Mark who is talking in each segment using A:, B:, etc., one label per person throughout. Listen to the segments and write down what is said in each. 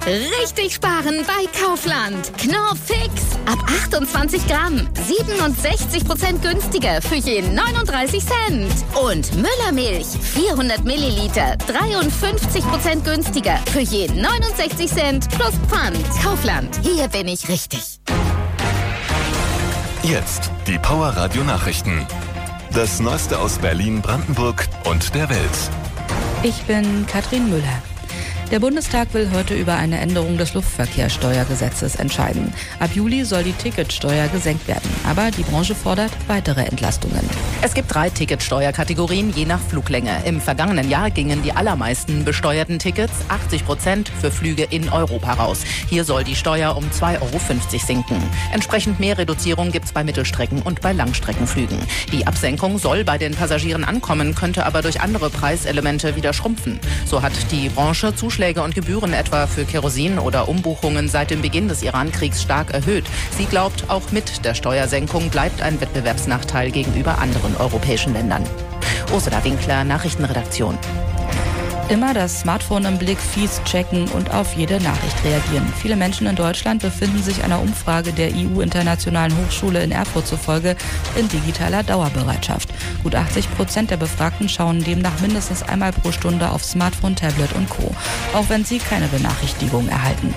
A: Richtig sparen bei Kaufland. Knorr Fix. Ab 28 Gramm. 67% günstiger für je 39 Cent. Und Müllermilch. 400 Milliliter. 53% günstiger für je 69 Cent plus Pfand. Kaufland. Hier bin ich richtig.
B: Jetzt die Power Radio Nachrichten. Das Neueste aus Berlin, Brandenburg und der Welt.
C: Ich bin Katrin Müller. Der Bundestag will heute über eine Änderung des Luftverkehrssteuergesetzes entscheiden. Ab Juli soll die Ticketsteuer gesenkt werden, aber die Branche fordert weitere Entlastungen.
D: Es gibt 3 Ticketsteuerkategorien je nach Fluglänge. Im vergangenen Jahr gingen die allermeisten besteuerten Tickets, 80%, für Flüge in Europa raus. Hier soll die Steuer um 2,50 € sinken. Entsprechend mehr Reduzierung gibt es bei Mittelstrecken- und bei Langstreckenflügen. Die Absenkung soll bei den Passagieren ankommen, könnte aber durch andere Preiselemente wieder schrumpfen. So hat die Branche Zuschläge und Gebühren etwa für Kerosin oder Umbuchungen seit dem Beginn des Iran-Kriegs stark erhöht. Sie glaubt, auch mit der Steuersenkung bleibt ein Wettbewerbsnachteil gegenüber anderen europäischen Ländern. Ursula Winkler, Nachrichtenredaktion.
C: Immer das Smartphone im Blick, fies checken und auf jede Nachricht reagieren. Viele Menschen in Deutschland befinden sich einer Umfrage der EU-Internationalen Hochschule in Erfurt zufolge in digitaler Dauerbereitschaft. Gut 80% der Befragten schauen demnach mindestens einmal pro Stunde auf Smartphone, Tablet und Co., auch wenn sie keine Benachrichtigung erhalten.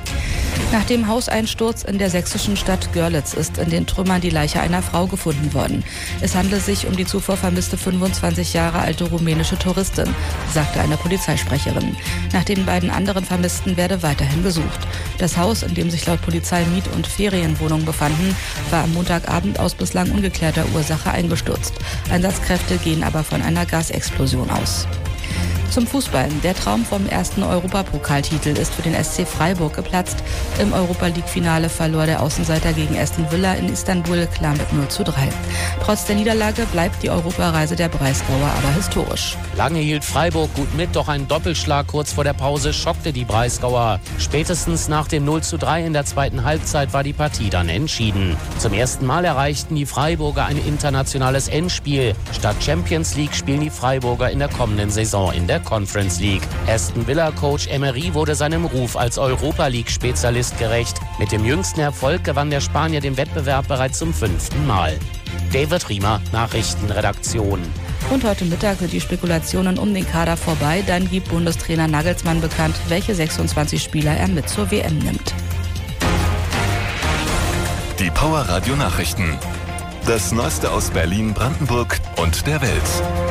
C: Nach dem Hauseinsturz in der sächsischen Stadt Görlitz ist in den Trümmern die Leiche einer Frau gefunden worden. Es handelt sich um die zuvor vermisste 25 Jahre alte rumänische Touristin, sagte eine Polizeisprecherin. Nach den beiden anderen Vermissten werde weiterhin gesucht. Das Haus, in dem sich laut Polizei Miet- und Ferienwohnungen befanden, war am Montagabend aus bislang ungeklärter Ursache eingestürzt. Einsatzkräfte gehen aber von einer Gasexplosion aus. Zum Fußball. Der Traum vom ersten Europapokaltitel ist für den SC Freiburg geplatzt. Im Europa-League-Finale verlor der Außenseiter gegen Aston Villa in Istanbul klar mit 0:3. Trotz der Niederlage bleibt die Europareise der Breisgauer aber historisch.
E: Lange hielt Freiburg gut mit, doch ein Doppelschlag kurz vor der Pause schockte die Breisgauer. Spätestens nach dem 0:3 in der zweiten Halbzeit war die Partie dann entschieden. Zum ersten Mal erreichten die Freiburger ein internationales Endspiel. Statt Champions League spielen die Freiburger in der kommenden Saison in der Conference League. Aston Villa-Coach Emery wurde seinem Ruf als Europa-League-Spezialist gerecht. Mit dem jüngsten Erfolg gewann der Spanier den Wettbewerb bereits zum 5. Mal. David Riemer, Nachrichtenredaktion.
C: Und heute Mittag sind die Spekulationen um den Kader vorbei. Dann gibt Bundestrainer Nagelsmann bekannt, welche 26 Spieler er mit zur WM nimmt.
B: Die Power Radio Nachrichten. Das Neueste aus Berlin, Brandenburg und der Welt.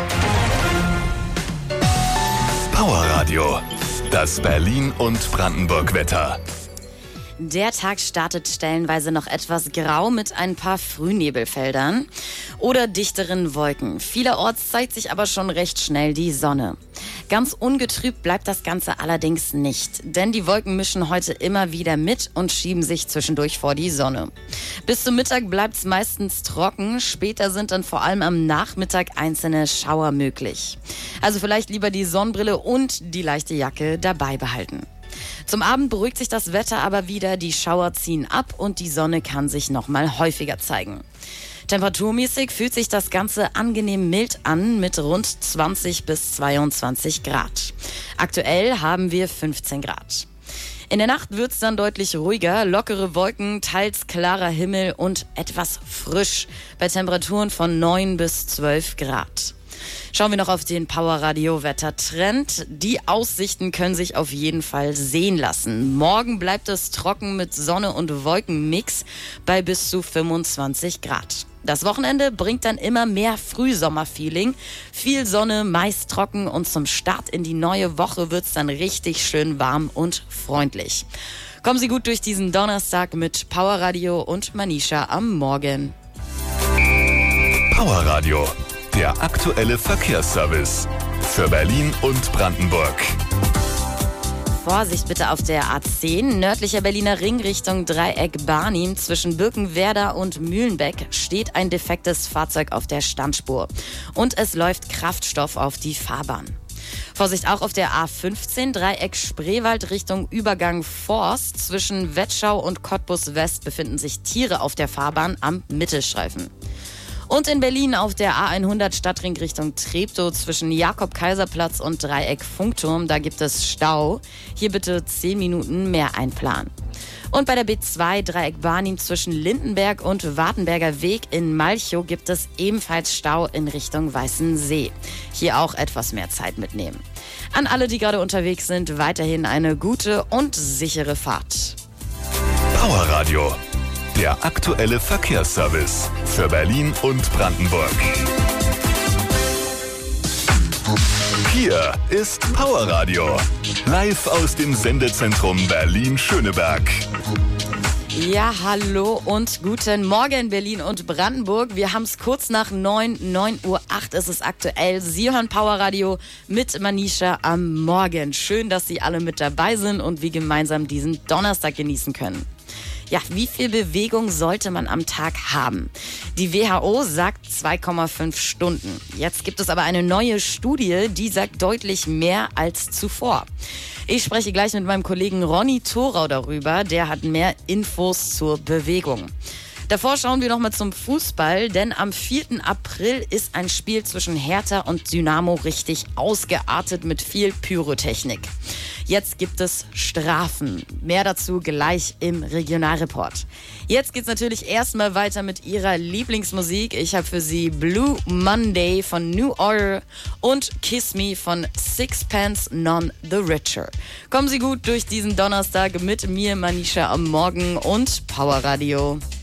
B: Power Radio. Das Berlin- und Brandenburg-Wetter.
F: Der Tag startet stellenweise noch etwas grau mit ein paar Frühnebelfeldern oder dichteren Wolken. Vielerorts zeigt sich aber schon recht schnell die Sonne. Ganz ungetrübt bleibt das Ganze allerdings nicht, denn die Wolken mischen heute immer wieder mit und schieben sich zwischendurch vor die Sonne. Bis zum Mittag bleibt es meistens trocken, später sind dann vor allem am Nachmittag einzelne Schauer möglich. Also vielleicht lieber die Sonnenbrille und die leichte Jacke dabei behalten. Zum Abend beruhigt sich das Wetter aber wieder, die Schauer ziehen ab und die Sonne kann sich nochmal häufiger zeigen. Temperaturmäßig fühlt sich das Ganze angenehm mild an mit rund 20 bis 22 Grad. Aktuell haben wir 15 Grad. In der Nacht wird's dann deutlich ruhiger, lockere Wolken, teils klarer Himmel und etwas frisch bei Temperaturen von 9 bis 12 Grad. Schauen wir noch auf den Power-Radio-Wettertrend. Die Aussichten können sich auf jeden Fall sehen lassen. Morgen bleibt es trocken mit Sonne- und Wolkenmix bei bis zu 25 Grad. Das Wochenende bringt dann immer mehr Frühsommer-Feeling. Viel Sonne, meist trocken und zum Start in die neue Woche wird's dann richtig schön warm und freundlich. Kommen Sie gut durch diesen Donnerstag mit Power Radio und Manisha am Morgen.
B: Power Radio. Der aktuelle Verkehrsservice für Berlin und Brandenburg.
F: Vorsicht bitte auf der A10, nördlicher Berliner Ring Richtung Dreieck Barnim. Zwischen Birkenwerder und Mühlenbeck steht ein defektes Fahrzeug auf der Standspur. Und es läuft Kraftstoff auf die Fahrbahn. Vorsicht auch auf der A15, Dreieck Spreewald Richtung Übergang Forst. Zwischen Wettschau und Cottbus West befinden sich Tiere auf der Fahrbahn am Mittelstreifen. Und in Berlin auf der A100 Stadtring Richtung Treptow zwischen Jakob-Kaiser-Platz und Dreieck Funkturm, da gibt es Stau. Hier bitte 10 Minuten mehr einplanen. Und bei der B2 Dreieck Barnim zwischen Lindenberg und Wartenberger Weg in Malchow gibt es ebenfalls Stau in Richtung Weißensee. Hier auch etwas mehr Zeit mitnehmen. An alle, die gerade unterwegs sind, weiterhin eine gute und sichere Fahrt.
B: Powerradio, der aktuelle Verkehrsservice für Berlin und Brandenburg. Hier ist Powerradio, live aus dem Sendezentrum Berlin-Schöneberg.
F: Ja, hallo und guten Morgen Berlin und Brandenburg. Wir haben es kurz nach 9:08 Uhr ist es aktuell. Sie hören Powerradio mit Manisha am Morgen. Schön, dass Sie alle mit dabei sind und wir gemeinsam diesen Donnerstag genießen können. Ja, wie viel Bewegung sollte man am Tag haben? Die WHO sagt 2,5 Stunden. Jetzt gibt es aber eine neue Studie, die sagt deutlich mehr als zuvor. Ich spreche gleich mit meinem Kollegen Ronny Thorau darüber. Der hat mehr Infos zur Bewegung. Davor schauen wir noch mal zum Fußball, denn am 4. April ist ein Spiel zwischen Hertha und Dynamo richtig ausgeartet mit viel Pyrotechnik. Jetzt gibt es Strafen. Mehr dazu gleich im Regionalreport. Jetzt geht's natürlich erstmal weiter mit Ihrer Lieblingsmusik. Ich habe für Sie Blue Monday von New Order und Kiss Me von Sixpence None the Richer. Kommen Sie gut durch diesen Donnerstag mit mir, Manisha, am Morgen und Powerradio.